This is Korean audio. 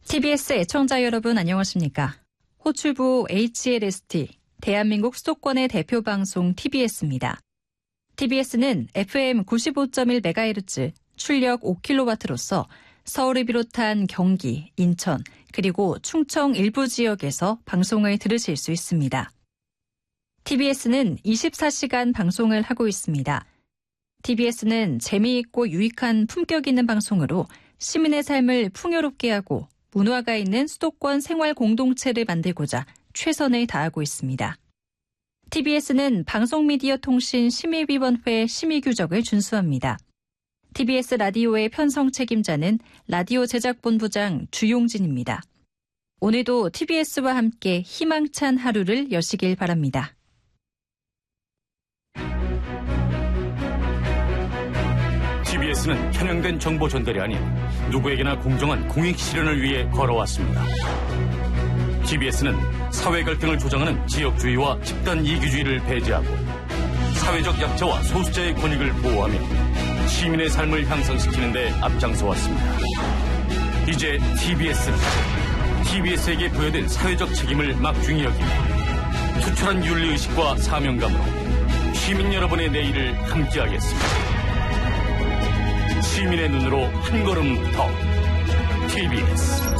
TBS 애청자 여러분 안녕하십니까? 호출부 HLST, 대한민국 수도권의 대표 방송 TBS입니다. TBS는 FM 95.1MHz, 출력 5kW로서 서울을 비롯한 경기, 인천, 그리고 충청 일부 지역에서 방송을 들으실 수 있습니다. TBS는 24시간 방송을 하고 있습니다. TBS는 재미있고 유익한 품격 있는 방송으로 시민의 삶을 풍요롭게 하고 문화가 있는 수도권 생활 공동체를 만들고자 최선을 다하고 있습니다. TBS는 방송미디어통신심의위원회 심의규정을 준수합니다. TBS 라디오의 편성 책임자는 라디오 제작본부장 주용진입니다. 오늘도 TBS와 함께 희망찬 하루를 여시길 바랍니다. TBS는 편향된 정보 전달이 아닌 누구에게나 공정한 공익 실현을 위해 걸어왔습니다. TBS는 사회 갈등을 조장하는 지역주의와 집단 이기주의를 배제하고 사회적 약자와 소수자의 권익을 보호하며 시민의 삶을 향상시키는 데 앞장서왔습니다. 이제 TBS에게 부여된 사회적 책임을 막중히 여기며 투철한 윤리의식과 사명감으로 시민 여러분의 내일을 함께하겠습니다. 시민의 눈으로 한 걸음 더 TBS